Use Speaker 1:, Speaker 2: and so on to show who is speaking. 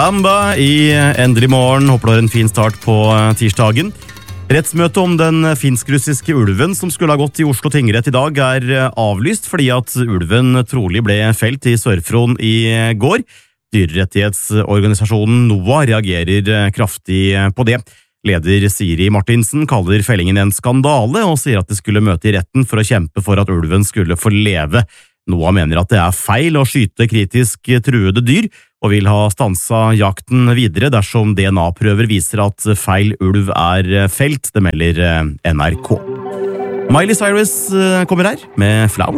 Speaker 1: Samba i Endelig morgen. Håper du har en fin start på tirsdagen. Rettsmøtet om den finsk-russiske ulven som skulle ha gått i Oslo tingrett i dag er avlyst fordi at ulven trolig ble felt i Sør-Fron i går. Dyrerettighetsorganisasjonen NOAH reagerer kraftig på det. Leder Siri Martinsen kaller fellingen en skandale og sier at de skulle møte i retten for å kjempe for at ulven skulle få leve. NOAH mener at det er feil å skyte kritisk truede dyr, og vil ha stansa jakten videre dersom DNA-prøver viser at feil ulv er felt, det melder NRK. Miley Cyrus kommer her med Flower.